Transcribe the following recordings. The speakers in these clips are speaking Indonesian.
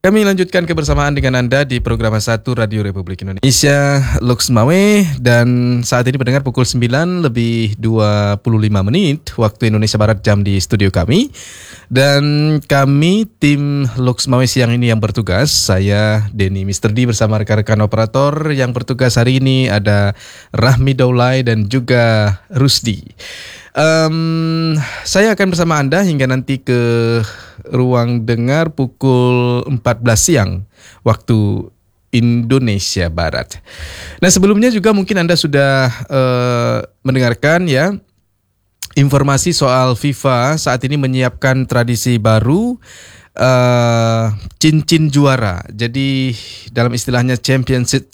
Kami lanjutkan kebersamaan dengan Anda di program 1 Radio Republik Indonesia, Lux Mawe, dan saat ini mendengar pukul 9 lebih 25 menit waktu Indonesia Barat jam di studio kami. Dan kami tim Lux Mawe siang ini yang bertugas, saya Denny Mr. D bersama rekan-rekan operator yang bertugas hari ini ada Rahmi Daulay dan juga Rusdi. Saya akan bersama Anda hingga nanti ke ruang dengar pukul 14 siang waktu Indonesia Barat. Nah, sebelumnya juga mungkin Anda sudah mendengarkan ya informasi soal FIFA saat ini menyiapkan tradisi baru, cincin juara. Jadi dalam istilahnya championship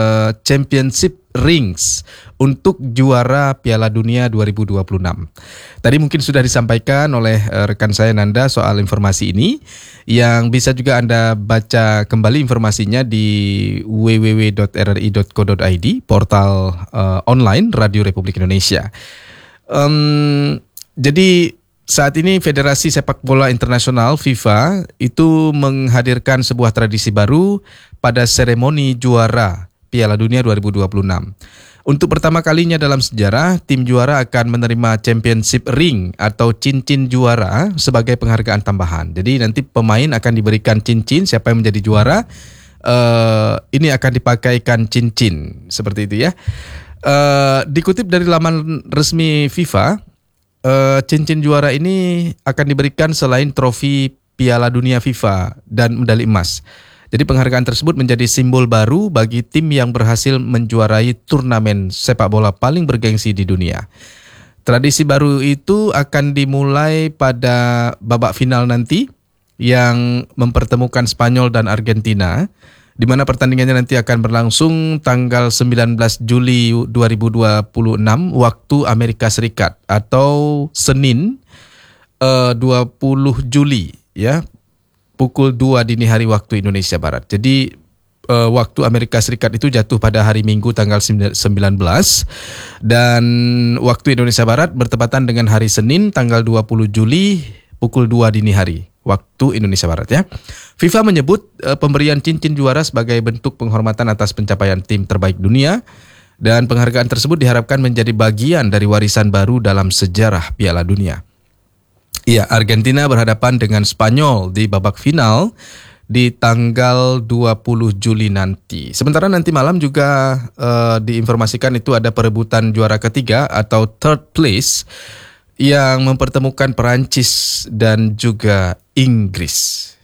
rings untuk juara Piala Dunia 2026. Tadi mungkin sudah disampaikan oleh rekan saya Nanda soal informasi ini, yang bisa juga Anda baca kembali informasinya di www.rri.co.id, portal online Radio Republik Indonesia. Jadi saat ini Federasi Sepak Bola Internasional FIFA itu menghadirkan sebuah tradisi baru pada seremoni juara Piala Dunia 2026. Untuk pertama kalinya dalam sejarah, tim juara akan menerima championship ring atau cincin juara sebagai penghargaan tambahan. Jadi nanti pemain akan diberikan cincin, siapa yang menjadi juara, ini akan dipakaikan cincin, seperti itu ya. Dikutip dari laman resmi FIFA, cincin juara ini akan diberikan selain trofi Piala Dunia FIFA dan medali emas. Jadi penghargaan tersebut menjadi simbol baru bagi tim yang berhasil menjuarai turnamen sepak bola paling bergengsi di dunia. Tradisi baru itu akan dimulai pada babak final nanti yang mempertemukan Spanyol dan Argentina, di mana pertandingannya nanti akan berlangsung tanggal 19 Juli 2026 waktu Amerika Serikat atau Senin 20 Juli ya, pukul 2 dini hari waktu Indonesia Barat. Jadi waktu Amerika Serikat itu jatuh pada hari Minggu tanggal 19 dan waktu Indonesia Barat bertepatan dengan hari Senin tanggal 20 Juli pukul 2 dini hari waktu Indonesia Barat ya. FIFA menyebut pemberian cincin juara sebagai bentuk penghormatan atas pencapaian tim terbaik dunia, dan penghargaan tersebut diharapkan menjadi bagian dari warisan baru dalam sejarah Piala Dunia. Ya, Argentina berhadapan dengan Spanyol di babak final di tanggal 20 Juli nanti. Sementara nanti malam juga diinformasikan itu ada perebutan juara ketiga atau third place yang mempertemukan Perancis dan juga Inggris.